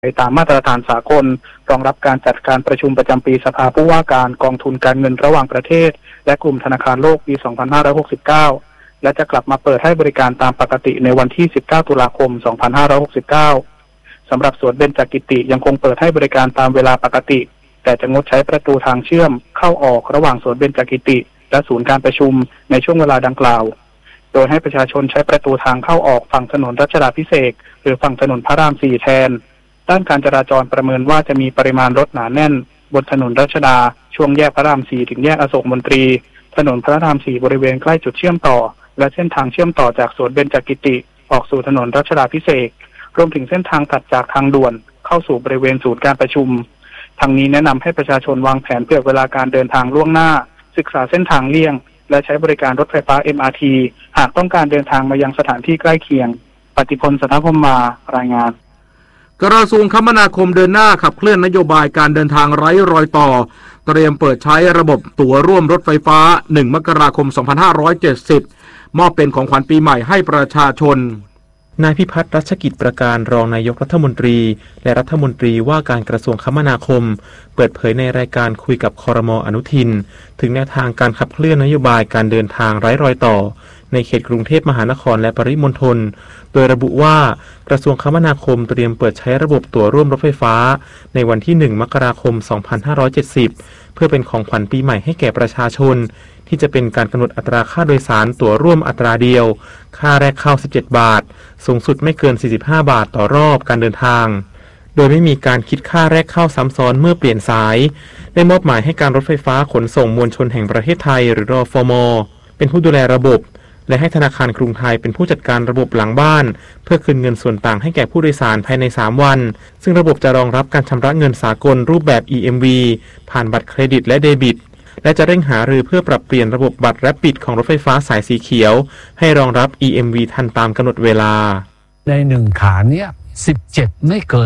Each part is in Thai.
ไปตามมาตรฐานสากลรองรับการจัดการประชุมประจำปีสภาผู้ว่าการกองทุนการเงินระหว่างประเทศและกลุ่มธนาคารโลกปี 2569 และจะกลับมาเปิดให้บริการตามปกติในวันที่ 19 ตุลาคม 2569 สำหรับสวนเบญจกิติยังคงเปิดให้บริการตามเวลาปกติแต่จะงดใช้ประตูทางเชื่อมเข้าออกระหว่างสวนเบญจกิติและศูนย์การประชุมในช่วงเวลาดังกล่าวโดยให้ประชาชนใช้ประตูทางเข้าออกฝั่งถนนรัชดาภิเษกหรือฝั่งถนนพระราม 4 แทนด้านการจราจรประเมินว่าจะมีปริมาณรถหนาแน่นบนถนนรัชดาช่วงแยกพระราม 4 ถึงแยกอโศกมนตรีถนนพระราม 4 บริเวณใกล้จุดเชื่อมต่อและเส้นทางเชื่อมต่อจากสวนเบญจกิติออกสู่ถนนรัชดาภิเษกรวมถึงเส้นทางตัดจากทางด่วนเข้าสู่บริเวณศูนย์การประชุมทางนี้แนะนำให้ประชาชนวางแผนเผื่อเวลาการเดินทางล่วงหน้าศึกษาเส้นทางเลี่ยงและใช้บริการรถไฟฟ้า MRT หากต้องการเดินทางมายังสถานที่ใกล้เคียงปฏิพล สัทธพรหมมารายงานกระทรวงคมนาคมเดินหน้าขับเคลื่อนนโยบายการเดินทางไร้รอยต่อเตรียมเปิดใช้ระบบตั๋วร่วมรถไฟฟ้า1 มกราคม 2570 มอบเป็นของขวัญปีใหม่ให้ประชาชนนายพิพัฒน์รัชกิจประการรองนายกรัฐมนตรีและรัฐมนตรีว่าการกระทรวงคมนาคมเปิดเผยในรายการคุยกับครม.อนุทินถึงแนวทางการขับเคลื่อนนโยบายการเดินทางไร้รอยต่อในเขตกรุงเทพมหานครและปริมณฑลโดยระบุว่ากระทรวงคมนาคมเตรียมเปิดใช้ระบบตั๋วร่วมรถไฟฟ้าในวันที่1 มกราคม 2570 เพื่อเป็นของขวัญปีใหม่ให้แก่ประชาชนที่จะเป็นการกำหนดอัตราค่าโดยสารตั๋วร่วมอัตราเดียวค่าแรกเข้า17 บาทสูงสุดไม่เกิน45 บาทต่อรอบการเดินทางโดยไม่มีการคิดค่าแรกเข้าซ้ำซ้อนเมื่อเปลี่ยนสายได้มอบหมายให้การรถไฟฟ้าขนส่งมวลชนแห่งประเทศไทยหรือรฟม.เป็นผู้ดูแลระบบและให้ธนาคารกรุงไทยเป็นผู้จัดการระบบหลังบ้านเพื่อคืนเงินส่วนต่างให้แก่ผู้โดยสารภายใน3 วันซึ่งระบบจะรองรับการชำระเงินสากลรูปแบบ EMV ผ่านบัตรเครดิตและเดบิตและจะเร่งหารือเพื่อปรับเปลี่ยนระบบบัตรแรปปิดของรถไฟฟ้าสายสีเขียวให้รองรับ EMV ทันตามกำหนดเวลาใน1ขาเนี่ย17ไม่เกิน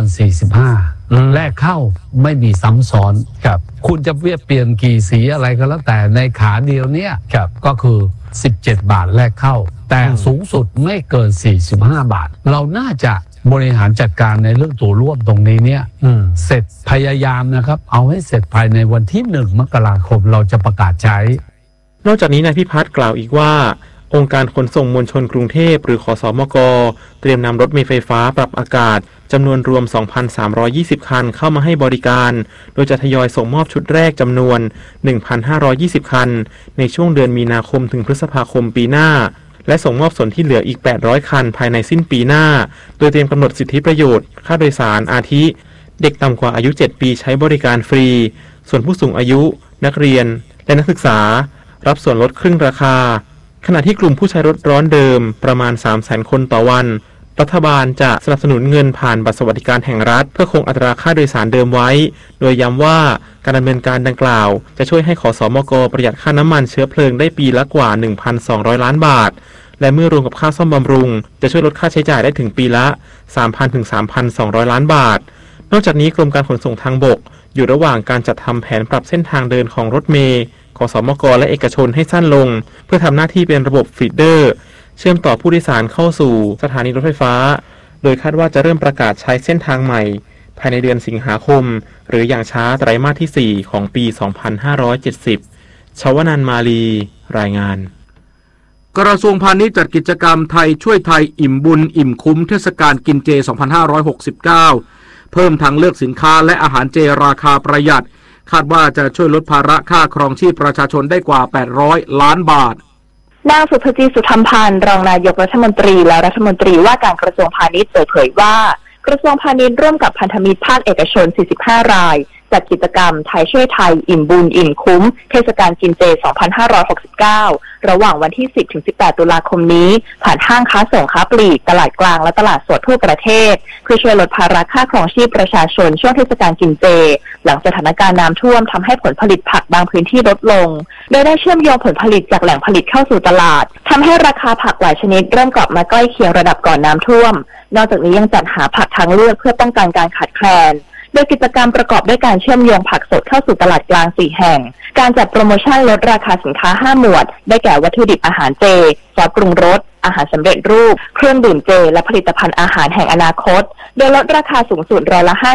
45แรกเข้าไม่มีซ้ำซ้อนครับคุณจะเปลี่ยนกี่สีอะไรก็แล้วแต่ในขาเดียวเนี่ยก็คือ17 บาทแรกเข้าแต่สูงสุดไม่เกิน45 บาทเราน่าจะบริหารจัดการในเรื่องตั๋วร่วมตรงนี้เนี่ยเสร็จพยายามนะครับเอาให้เสร็จภายในวันที่1 มกราคมเราจะประกาศใช้นอกจากนี้นายพิพัฒน์กล่าวอีกว่าองค์การขนส่งมวลชนกรุงเทพหรือขสมก.เตรียมนำรถเมล์ไฟฟ้าปรับอากาศจำนวนรวม 2,320 คันเข้ามาให้บริการโดยจะทยอยส่งมอบชุดแรกจำนวน 1,520 คันในช่วงเดือนมีนาคมถึงพฤษภาคมปีหน้าและส่งมอบส่วนที่เหลืออีก800 คันภายในสิ้นปีหน้าโดยเตรียมกำหนดสิทธิประโยชน์ค่าโดยสารอาทิเด็กต่ำกว่าอายุ7 ปีใช้บริการฟรีส่วนผู้สูงอายุนักเรียนและนักศึกษารับส่วนลดครึ่งราคาขณะที่กลุ่มผู้ใช้รถร้อนเดิมประมาณ 300,000 คนต่อวันรัฐบาลจะสนับสนุนเงินผ่านบัตรสวัสดิการแห่งรัฐเพื่อคงอัตราค่าโดยสารเดิมไว้โดยย้ำว่าการดำเนินการดังกล่าวจะช่วยให้ขสมก.ประหยัดค่าน้ำมันเชื้อเพลิงได้ปีละกว่า 1,200 ล้านบาทและเมื่อรวมกับค่าซ่อมบำรุงจะช่วยลดค่าใช้จ่ายได้ถึงปีละ 3,000 ถึง 3,200 ล้านบาทนอกจากนี้กรมการขนส่งทางบกอยู่ระหว่างการจัดทำแผนปรับเส้นทางเดินของรถเมล์ขสมก.และเอกชนให้สั้นลงเพื่อทำหน้าที่เป็นระบบฟีดเดอร์เชื่อมต่อผู้โดยสารเข้าสู่สถานีรถไฟฟ้าโดยคาดว่าจะเริ่มประกาศใช้เส้นทางใหม่ภายในเดือนสิงหาคมหรืออย่างช้าไตรมาสที่4ของปี 2570 ชวนันท์ มาลีรายงานกระทรวงพาณิชย์จัดกิจกรรมไทยช่วยไทยอิ่มบุญอิ่มคุ้มเทศกาลกินเจ 2569 เพิ่มทางเลือกสินค้าและอาหารเจราคาประหยัดคาดว่าจะช่วยลดภาระค่าครองชีพประชาชนได้กว่า800 ล้านบาทนางสุภจี สุธรรมพันธ์รองนายกรัฐมนตรีและรัฐมนตรีว่าการกระทรวงพาณิชย์เปิดเผยว่ากระทรวงพาณิชย์ร่วมกับพันธมิตรภาคเอกชน45 รายจัดกิจกรรมไทยช่วยไทยอิ่มบุญอิ่มคุ้มเทศกาลกินเจ 2569 ระหว่างวันที่ 10-18 ตุลาคมนี้ผ่านห้างค้าส่งค้าปลีกตลาดกลางและตลาดสดทั่วประเทศเพื่อช่วยลดภาระค่าครองชีพประชาชนช่วงเทศกาลกินเจหลังสถานการณ์น้ำท่วมทำให้ผลผลิตผักบางพื้นที่ลดลงโดยได้เชื่อมโยงผลผลิตจากแหล่งผลิตเข้าสู่ตลาดทำให้ราคาผักหลายชนิดเริ่มกลับมาใกล้เคียงระดับก่อนน้ำท่วมนอกจากนี้ยังจัดหาผักทางเลือกเพื่อป้องกันการขาดแคลนโดยกิจกรรมประกอบด้วยการเชื่อมโยงผักสดเข้าสู่ตลาดกลาง4แห่งการจัดโปรโมชั่นลดราคาสินค้า5หมวดได้แก่วัตถุดิบอาหารเจซอสปรุงรสอาหารสำเร็จรูปเครื่องดื่มเจและผลิตภัณฑ์อาหารแห่งอนาคตโดยลดราคาสูงสุด50%